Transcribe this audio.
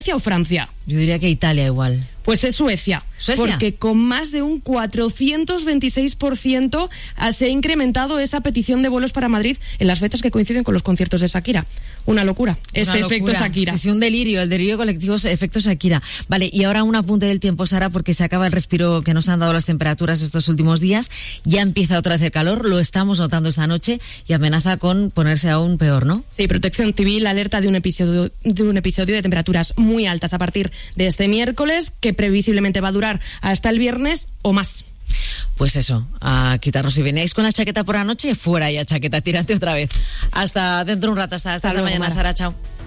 ¿Suecia o Francia? Yo diría que Italia igual. Pues es Suecia. ¿Suecia? Porque con más de un 426% se ha incrementado esa petición de vuelos para Madrid en las fechas que coinciden con los conciertos de Shakira. Una locura. Efecto Shakira. Sí, un delirio, el delirio colectivo, efecto Shakira. Vale, y ahora un apunte del tiempo, Sara, porque se acaba el respiro que nos han dado las temperaturas estos últimos días. Ya empieza otra vez el calor, lo estamos notando esta noche y amenaza con ponerse aún peor, ¿no? Sí, Protección Civil alerta de un episodio de temperaturas muy altas a partir de este miércoles, que previsiblemente va a durar hasta el viernes o más. Pues eso, a quitarnos. Si veníais con la chaqueta por la noche, fuera ya chaqueta, tírate otra vez. Hasta dentro de un rato, hasta esta mañana, Sara, chao.